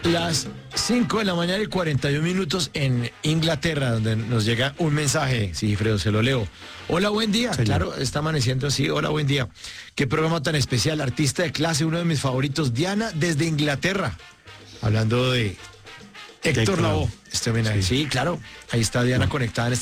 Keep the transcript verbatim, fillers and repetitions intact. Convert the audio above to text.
Las cinco de la mañana y cuarenta y un minutos en Inglaterra, donde nos llega un mensaje. Sí, Fredo, se lo leo. Hola, buen día. Señor. Claro, está amaneciendo así. Hola, buen día. Qué programa tan especial. Artista de clase, uno de mis favoritos. Diana, desde Inglaterra. Hablando de Héctor Héctor Lavoe. Lavoe. Este homenaje. Sí. Sí. claro. Ahí está Diana No. conectada en este